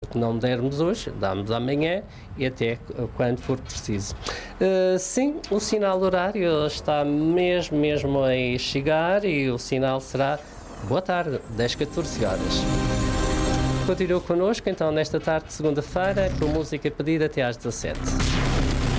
que não dermos hoje, damos amanhã e até quando for preciso. Sim, o sinal horário está mesmo a chegar e o sinal será boa tarde, 10-14 horas. Continua connosco então nesta tarde de segunda-feira com música pedida até às 17.